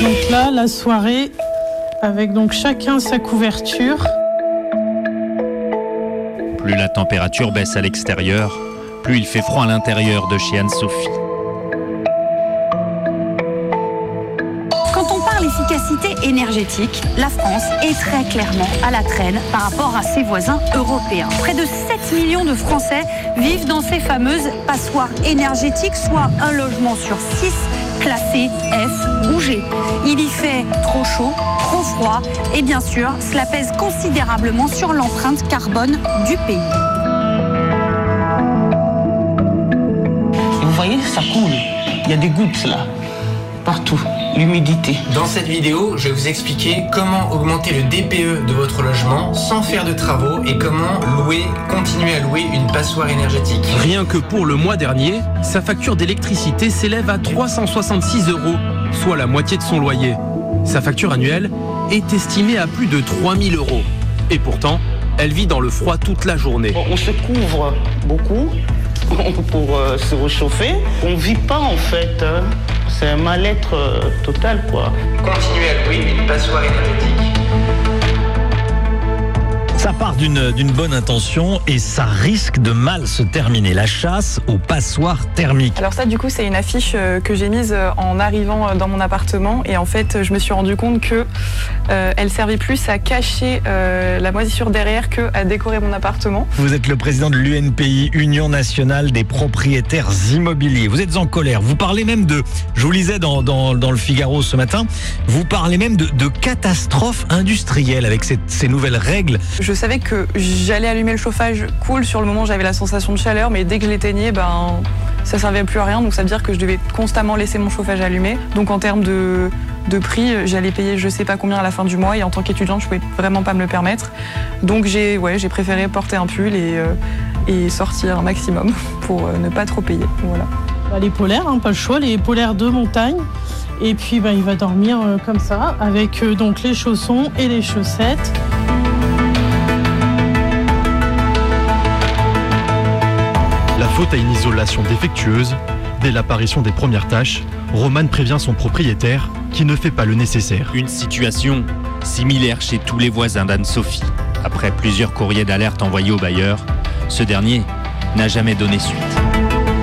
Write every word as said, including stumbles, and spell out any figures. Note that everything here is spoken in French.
Donc là, la soirée, avec donc chacun sa couverture. Plus la température baisse à l'extérieur, plus il fait froid à l'intérieur de chez Anne-Sophie. Quand on parle efficacité énergétique, la France est très clairement à la traîne par rapport à ses voisins européens. Près de sept millions de Français vivent dans ces fameuses passoires énergétiques, soit un logement sur six classé F ou G. Il y fait trop chaud, trop froid et bien sûr, cela pèse considérablement sur l'empreinte carbone du pays. Vous voyez, ça coule. Il y a des gouttes là, partout. L'humidité. Dans cette vidéo, je vais vous expliquer comment augmenter le D P E de votre logement sans faire de travaux et comment louer, continuer à louer une passoire énergétique. Rien que pour le mois dernier, sa facture d'électricité s'élève à trois cent soixante-six euros, soit la moitié de son loyer. Sa facture annuelle est estimée à plus de trois mille euros. Et pourtant, elle vit dans le froid toute la journée. On se couvre beaucoup pour euh, se réchauffer. On ne vit pas en fait. Hein. C'est un mal-être euh, total, quoi. Continuez à louer une passoire énergétique. Ça part d'une d'une bonne intention et ça risque de mal se terminer. La chasse aux passoires thermiques. Alors ça, du coup, c'est une affiche euh, que j'ai mise euh, en arrivant euh, dans mon appartement. Et en fait, je me suis rendu compte que euh, elle servait plus à cacher euh, la moisissure derrière qu'à décorer mon appartement. Vous êtes le président de l'U N P I, Union nationale des propriétaires immobiliers. Vous êtes en colère. Vous parlez même de, je vous lisais dans, dans, dans le Figaro ce matin, vous parlez même de, de catastrophe industrielle avec cette, ces nouvelles règles. Je savais que j'allais allumer le chauffage cool, sur le moment j'avais la sensation de chaleur, mais dès que je l'éteignais, ben, ça servait plus à rien, donc ça veut dire que je devais constamment laisser mon chauffage allumé. Donc en termes de, de prix, j'allais payer je sais pas combien à la fin du mois, et en tant qu'étudiante, je pouvais vraiment pas me le permettre. Donc j'ai, ouais, j'ai préféré porter un pull et, euh, et sortir un maximum pour euh, ne pas trop payer. Voilà. Bah, les polaires, hein, pas le choix, les polaires de montagne. Et puis bah, il va dormir euh, comme ça, avec euh, donc les chaussons et les chaussettes. La faute à une isolation défectueuse. Dès l'apparition des premières taches, Roman prévient son propriétaire qui ne fait pas le nécessaire. Une situation similaire chez tous les voisins d'Anne-Sophie. Après plusieurs courriers d'alerte envoyés au bailleur, ce dernier n'a jamais donné suite.